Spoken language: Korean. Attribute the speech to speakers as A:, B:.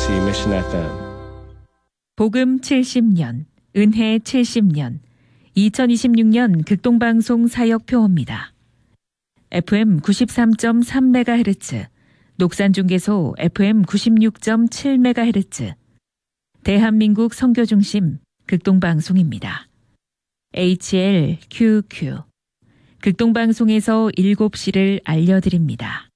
A: KBOC Mission FM.
B: 복음 70년, 은혜 70년, 2026년 극동방송 사역표어입니다. FM 93.3MHz, 녹산중계소 FM 96.7MHz, 대한민국 선교중심 극동방송입니다. HLQQ, 극동방송에서 7시를 알려드립니다.